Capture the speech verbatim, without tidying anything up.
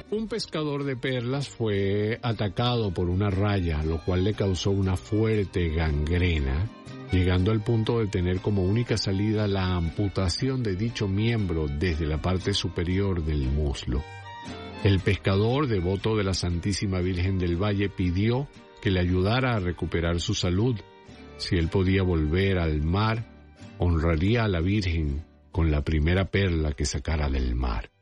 Un pescador de perlas fue atacado por una raya, lo cual le causó una fuerte gangrena, llegando al punto de tener como única salida la amputación de dicho miembro desde la parte superior del muslo. El pescador, devoto de la Santísima Virgen del Valle, pidió que le ayudara a recuperar su salud. Si él podía volver al mar, honraría a la Virgen con la primera perla que sacara del mar.